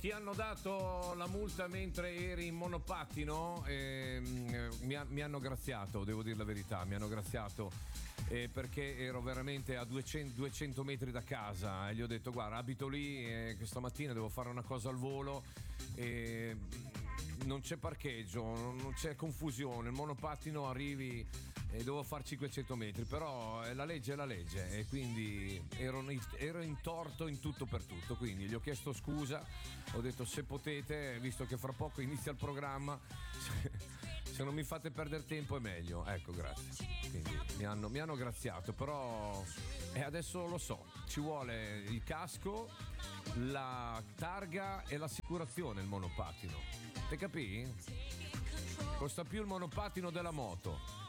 Ti hanno dato la multa mentre eri in monopattino? Mi hanno graziato, devo dire la verità, mi hanno graziato perché ero veramente a 200 metri da casa e gli ho detto guarda, abito lì e stamattina devo fare una cosa al volo e non c'è parcheggio, non c'è confusione, il monopattino arrivi e devo fare 500 metri, però la legge è la legge e quindi ero in torto in tutto per tutto, quindi gli ho chiesto scusa, ho detto se potete, visto che fra poco inizia il programma, se non mi fate perdere tempo è meglio, ecco, grazie. Quindi mi hanno graziato, però adesso lo so, ci vuole il casco, la targa e l'assicurazione il monopattino, te capì? Costa più il monopattino della moto.